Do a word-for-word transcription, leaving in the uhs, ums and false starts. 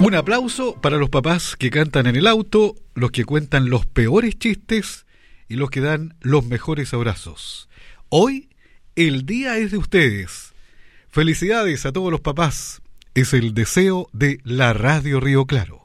Un aplauso para los papás que cantan en el auto, los que cuentan los peores chistes y los que dan los mejores abrazos. Hoy el día es de ustedes. Felicidades a todos los papás. Es el deseo de la Radio Río Claro.